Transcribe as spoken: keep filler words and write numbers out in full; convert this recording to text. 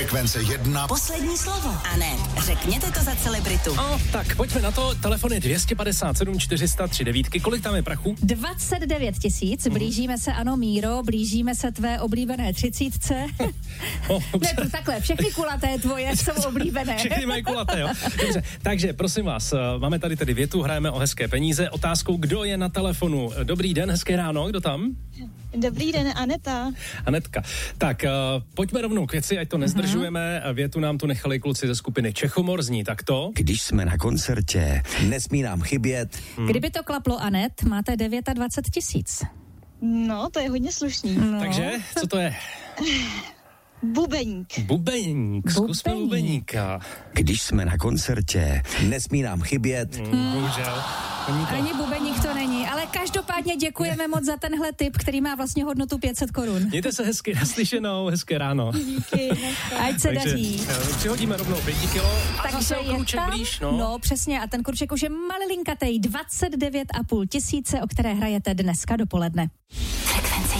Frekvence jedna. Poslední slovo. A ne, řekněte to za celebritu. No, tak pojďme na to. Telefon je dvě pět sedm čtyři nula tři devět. Kolik tam je prachu? dvacet devět tisíc. Blížíme se, ano, Míro, blížíme se tvé oblíbené třicítce. Oh, ne, to takhle, všechny kulaté tvoje jsou oblíbené. Všechny mají kulaté, jo. Dobře, takže prosím vás, máme tady tedy větu, hrajeme o hezké peníze. Otázkou, kdo je na telefonu. Dobrý den, hezké ráno, kdo tam? Dobrý den, Aneta. Anetka. Tak, uh, pojďme rovnou k věci, ať to nezdržujeme. Uh-huh. Větu nám tu nechali kluci ze skupiny Čechomor, zní takto. Když jsme na koncertě, nesmí nám chybět. Hmm. Kdyby to klaplo, Anet, máte dvacet devět tisíc. No, to je hodně slušný. No. Takže, co to je? Bubeník. Bubeník, zkusme bubeníka. Když jsme na koncertě, nesmí nám chybět. Mm, bohužel. Ani bubeník to není, ale každopádně děkujeme moc za tenhle tip, který má vlastně hodnotu pět set korun. Mějte se hezky, naslyšenou, hezké ráno. Díky. Ať se Takže, daří. přihodíme rovnou pět kilo a Takže zase o kruček blíž, no. No, přesně, a ten kruček už je malilinkatej, dvacet devět a půl tisíce, o které hrajete dneska dopoledne.